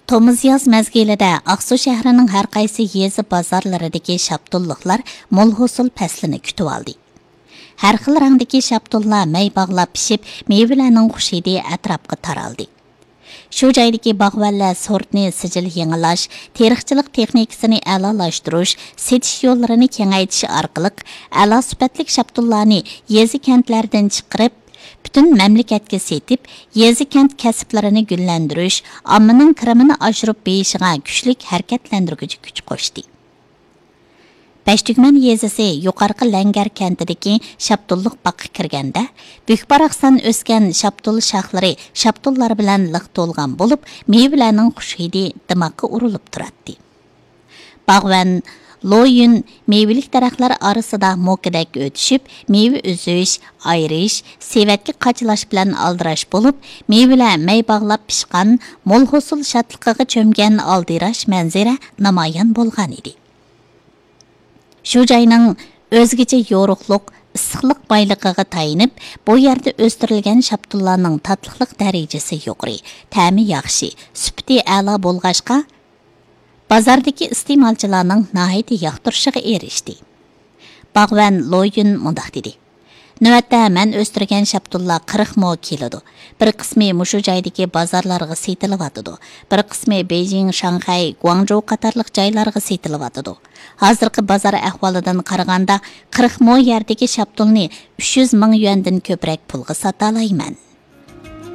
Tomuz yaz mezgilida Aqsu shahrining har qaysi yezi bozorlaridagi shaptulliqlar mo'l hosil faslini kutib oldi. Har xil rangdagi shaptullar may bog'lab pishib, mevalarning xushidi atrofga taraldi. Shu joydagi bog'vallar sortni sijil yangilash, tarixchilik texnikasini a'lolashtirish, setish yo'llarini kengaytirish orqali a'lo sifatli shaptullarni yezi kentlardan chiqarib bütün mamlakatga setib, yezi kent kasblarini gullantirish, ommaning kirimini oshirib beyishiga kuchlik harakatlantiruvchi kuch qo'shdi. Beshtugman yezisi yuqorqi Langar kentidagi shaptulliq baqqa kirganda, Bukbaraqsan o'sgan shaptul shoxlari shaptullar bilan liq to'lgan bo'lib, mevalarning xush hidi dimoqqa urilib turadi. Bog'van Loyun meyvelik daraxtlar arasida mo'kidak o'tishib, meyve uzish, ayrish, sevatga qachalash bilan aldirash bo'lib, meyvelar may bog'lab pishgan, mo'l hosil shatliqiga cho'mgan aldirash manzara namoyon bo'lgan edi. Shu joyning o'zgacha yo'riqliq, issiqlik boyligiga tayinib, bu yerda o'stirilgan shaptullarning tatliqlik darajasi yuqori, ta'mi yaxshi, sifati a'lo bo'lg'achqa bozordagi iste'molchilarning nihoyat yoqtirishiga erishdi. Bog'van Loyun mundaq dedi: "Navbatda men o'stirgan shaptullar 40 mo keladi. Bir qismi mushu joydagi bozorlarga setilyotidi. Bir qismi Beijing, Shanxay, Guangzhou qatorliq joylarga setilyotidi. Hozirgi bozor ahvolidan qaraganda 40 mo yerdagi shaptulni 300 ming yuandan ko'proq pulga sota olmayman."